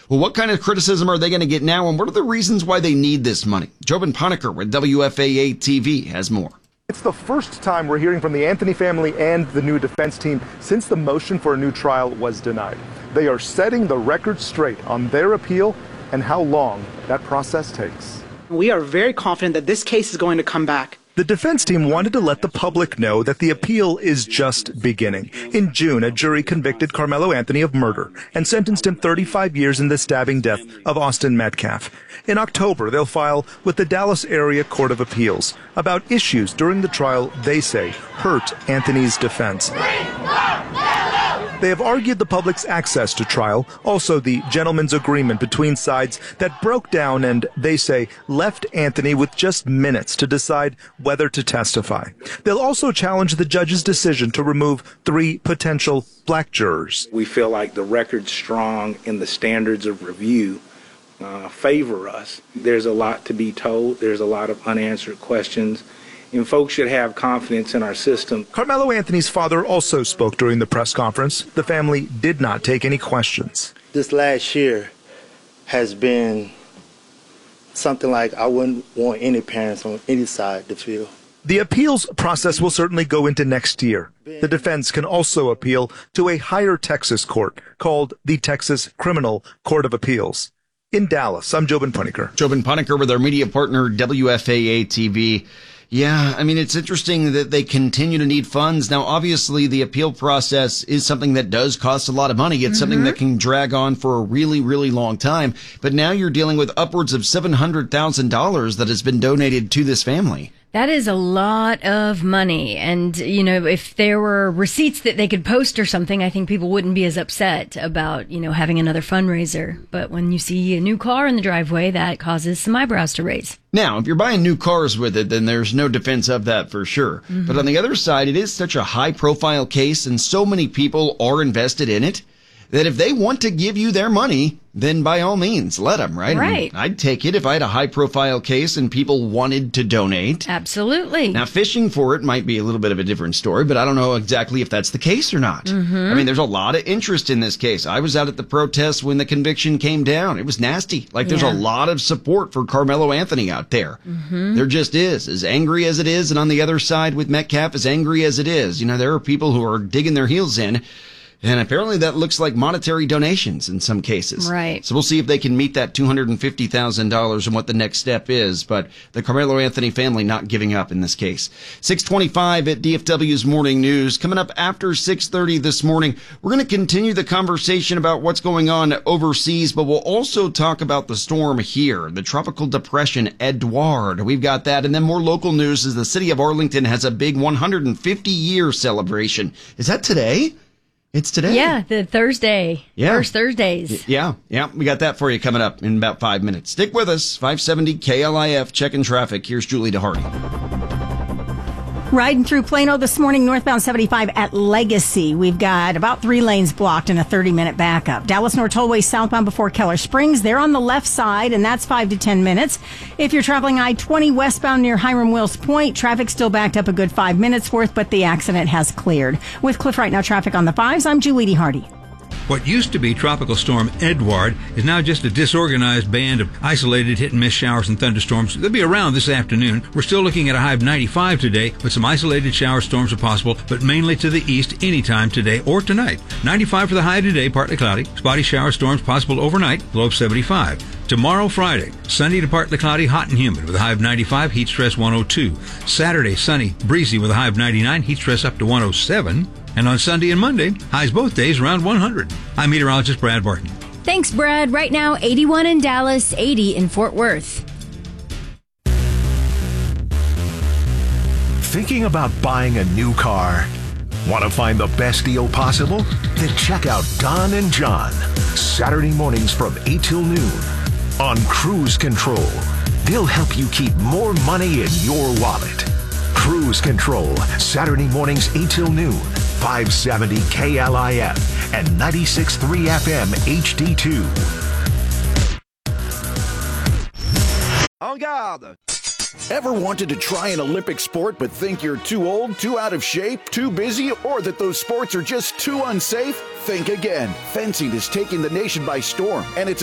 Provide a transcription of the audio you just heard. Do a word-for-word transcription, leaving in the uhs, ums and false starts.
Well, what kind of criticism are they going to get now, and what are the reasons why they need this money? Jobin Puneker with W F A A T V has more. It's the first time we're hearing from the Anthony family and the new defense team since the motion for a new trial was denied. They are setting the record straight on their appeal and how long that process takes. We are very confident that this case is going to come back. The defense team wanted to let the public know that the appeal is just beginning. In June, a jury convicted Carmelo Anthony of murder and sentenced him thirty-five years in the stabbing death of Austin Metcalf. In October, they'll file with the Dallas Area Court of Appeals about issues during the trial they say hurt Anthony's defense. They have argued the public's access to trial, also the gentleman's agreement between sides that broke down and, they say, left Anthony with just minutes to decide whether to testify. They'll also challenge the judge's decision to remove three potential black jurors. We feel like the record's strong and the standards of review uh, favor us. There's a lot to be told. There's a lot of unanswered questions. And folks should have confidence in our system. Carmelo Anthony's father also spoke during the press conference. The family did not take any questions. This last year has been something like I wouldn't want any parents on any side to feel. The appeals process will certainly go into next year. The defense can also appeal to a higher Texas court called the Texas Criminal Court of Appeals. In Dallas, I'm Jobin Puneker. Jobin Puneker with our media partner, W F A A T V. Yeah, I mean, it's interesting that they continue to need funds. Now, obviously, the appeal process is something that does cost a lot of money. It's mm-hmm. something that can drag on for a really, really long time. But now you're dealing with upwards of seven hundred thousand dollars that has been donated to this family. That is a lot of money. And, you know, if there were receipts that they could post or something, I think people wouldn't be as upset about, you know, having another fundraiser. But when you see a new car in the driveway, that causes some eyebrows to raise. Now, if you're buying new cars with it, then there's no defense of that for sure. Mm-hmm. But on the other side, it is such a high-profile case, and so many people are invested in it, that if they want to give you their money, then by all means, let them, right? Right. I mean, I'd take it if I had a high-profile case and people wanted to donate. Absolutely. Now, fishing for it might be a little bit of a different story, but I don't know exactly if that's the case or not. Mm-hmm. I mean, there's a lot of interest in this case. I was out at the protest when the conviction came down. It was nasty. Like, there's Yeah. a lot of support for Carmelo Anthony out there. Mm-hmm. There just is. As angry as it is, and on the other side with Metcalf, as angry as it is, you know, there are people who are digging their heels in. And apparently that looks like monetary donations in some cases. Right. So we'll see if they can meet that two hundred fifty thousand dollars and what the next step is. But the Carmelo Anthony family not giving up in this case. six twenty-five at D F W's Morning News. Coming up after six thirty this morning, we're going to continue the conversation about what's going on overseas, but we'll also talk about the storm here, the tropical depression Edouard. We've got that. And then more local news as the city of Arlington has a big one hundred fifty year celebration. Is that today? It's today. Yeah, the Thursday. Yeah. First Thursdays. Yeah, yeah. We got that for you coming up in about five minutes. Stick with us. five seventy K L I F, checking traffic. Here's Julie DeHardy. Riding through Plano this morning, northbound seventy-five at Legacy. We've got about three lanes blocked and a thirty-minute backup. Dallas North Tollway southbound before Keller Springs. They're on the left side, and that's five to ten minutes. If you're traveling I twenty westbound near Hiram Wills Point, traffic still backed up a good five minutes worth, but the accident has cleared. With Cliff Right Now traffic on the fives, I'm Julie DeHardy. What used to be Tropical Storm Edouard is now just a disorganized band of isolated hit-and-miss showers and thunderstorms. They'll be around this afternoon. We're still looking at a high of ninety-five today, but some isolated shower storms are possible, but mainly to the east anytime today or tonight. ninety-five for the high today, partly cloudy. Spotty shower storms possible overnight, low of seventy-five. Tomorrow, Friday, sunny to partly cloudy, hot and humid with a high of ninety-five, heat stress one oh two. Saturday, sunny, breezy with a high of ninety-nine, heat stress up to one oh seven. And on Sunday and Monday, highs both days around one hundred. I'm meteorologist Brad Barton. Thanks, Brad. Right now, eighty-one in Dallas, eighty in Fort Worth. Thinking about buying a new car? Want to find the best deal possible? Then check out Don and John, Saturday mornings from eight till noon on Cruise Control. They'll help you keep more money in your wallet. Cruise Control, Saturday mornings eight till noon, five seventy K L I F and ninety-six point three F M H D two. En garde! Ever wanted to try an Olympic sport but think you're too old, too out of shape, too busy, or that those sports are just too unsafe? Think again. Fencing is taking the nation by storm, and it's